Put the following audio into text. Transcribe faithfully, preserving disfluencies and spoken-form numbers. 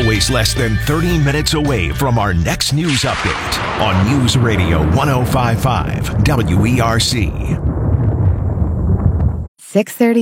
always less than thirty minutes away from our next news update on News Radio one oh five point five W E R C. six thirty